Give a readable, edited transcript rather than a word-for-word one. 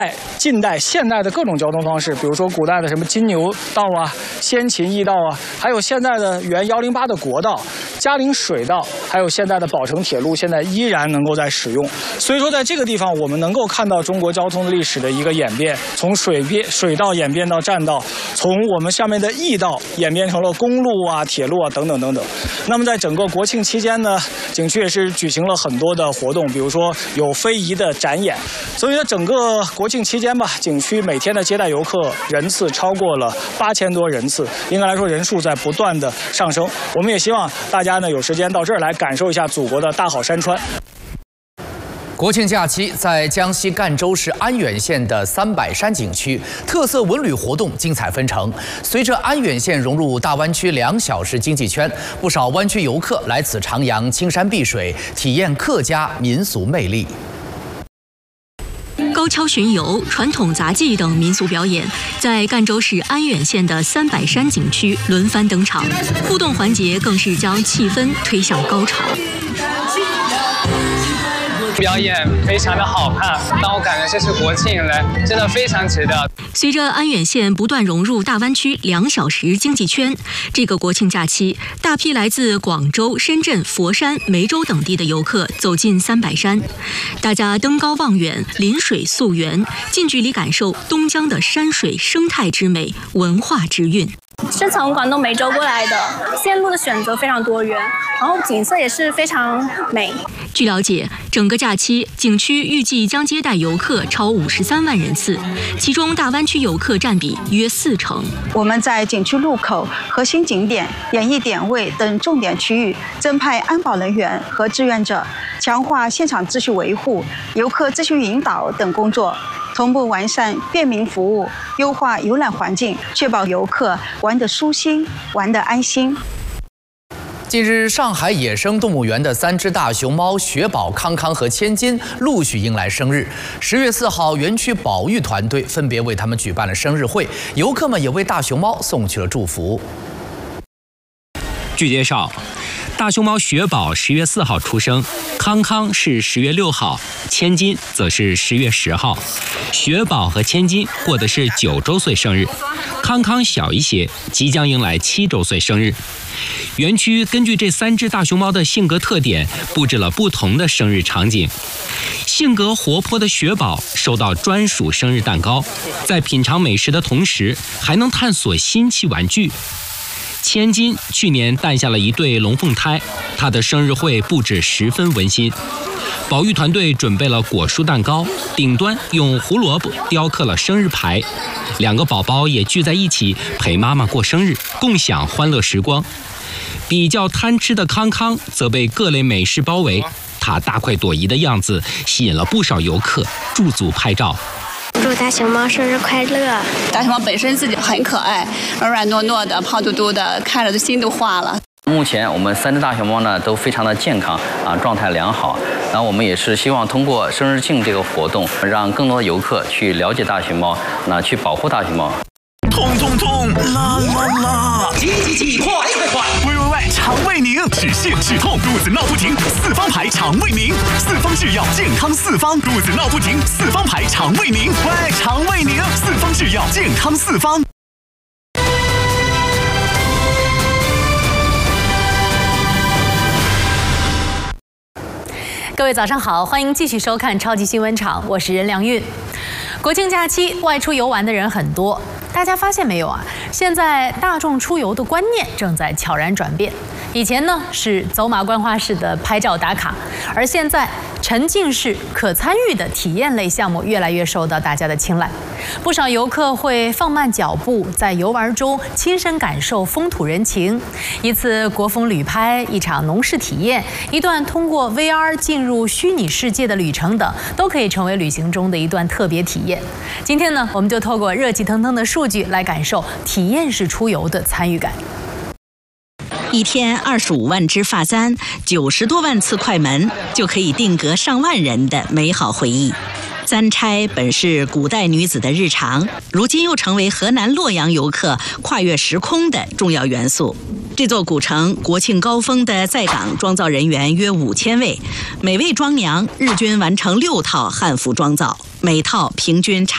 近代、现代的各种交通方式，比如说古代的什么金牛道啊、先秦驿道啊，还有现在的原108的国道、嘉陵水道，还有现在的宝成铁路，现在依然能够在使用。所以说，在这个地方，我们能够看到中国交通历史的一个演变，从水道演变到栈道，从我们下面的驿道演变成了公路啊、铁路啊等等等等。那么在整个国庆期间呢，景区也是举行了很多的活动，比如说有非遗的展演。所以在整个国庆期间吧，景区每天的接待游客人次超过了8000多人次，应该来说人数在不断的上升。我们也希望大家呢有时间到这儿来感受一下祖国的大好山川。 国庆假期，在江西赣州市安远县的300山景区，特色文旅活动精彩纷呈。随着安远县融入大湾区2小时经济圈，不少湾区游客来此徜徉青山碧水，体验客家民俗魅力。 高跷巡游、传统杂技等民俗表演，在赣州市安远县的300山景区轮番登场，互动环节更是将气氛推向高潮。 表演非常的好看，让我感觉这次国庆来真的非常值得。 随着安远县不断融入大湾区2小时经济圈，这个国庆假期，大批来自广州、深圳、佛山、梅州等地的游客走进300山，大家登高望远，临水溯源，近距离感受东江的山水生态之美、文化之韵。 是从广东梅州过来的，线路的选择非常多元，然后景色也是非常美。 据了解，整个假期景区预计将接待游客超53万人次，其中大湾区游客占比约40%。 我们在景区入口、核心景点、演艺点位等重点区域增派安保人员和志愿者，强化现场秩序维护、游客秩序引导等工作，同步完善便民服务，优化游览环境，确保游客玩得舒心、玩得安心。 近日，上海野生动物园的3只大熊猫雪宝、康康和千金陆续迎来生日。10月4号，园区保育团队分别为他们举办了生日会，游客们也为大熊猫送去了祝福。 据介绍，大熊猫雪宝10月4号出生，康康是10月6号，千金则是10月10号。雪宝和千金过的是9周岁生日，康康小一些，即将迎来7周岁生日。园区根据这3只大熊猫的性格特点，布置了不同的生日场景。性格活泼的雪宝收到专属生日蛋糕，在品尝美食的同时，还能探索新奇玩具。千金去年诞下了一对龙凤胎，她的生日会布置十分温馨。保育团队准备了果蔬蛋糕，顶端用胡萝卜雕刻了生日牌。2个宝宝也聚在一起陪妈妈过生日，共享欢乐时光。比较贪吃的康康则被各类美食包围，他大快朵颐的样子吸引了不少游客驻足拍照。 祝大熊猫生日快乐！ 大熊猫本身自己很可爱，软软糯糯的、胖嘟嘟的，看着的心都化了。 目前我们3只大熊猫呢都非常的健康状态良好。然后我们也是希望通过生日庆这个活动，让更多的游客去了解大熊猫，去保护大熊猫。 痛痛痛，啦啦啦！急，快！喂，肠胃宁，止泻止痛，肚子闹不停，4方牌肠胃宁，4方制药健康4方，肚子闹不停，4方牌肠胃宁，喂，肠胃宁，4方制药健康4方。 各位早上好，欢迎继续收看超级新闻场，我是任良韵。国庆假期外出游玩的人很多，大家发现没有啊？现在大众出游的观念正在悄然转变。以前呢是走马观花式的拍照打卡，而现在沉浸式可参与的体验类项目越来越受到大家的青睐。不少游客会放慢脚步，在游玩中亲身感受风土人情。一次国风旅拍，一场农事体验，一段通过 VR 进入虚拟世界的旅程等，都可以成为旅行中的一段特别体验。今天呢，我们就透过热气腾腾的数据来感受体验式出游的参与感。 一天25万只发簪，90多万次快门，就可以定格上万人的美好回忆。簪钗本是古代女子的日常，如今又成为河南洛阳游客跨越时空的重要元素。这座古城国庆高峰的在岗妆造人员约5000位，每位妆娘日均完成6套汉服妆造，每套平均产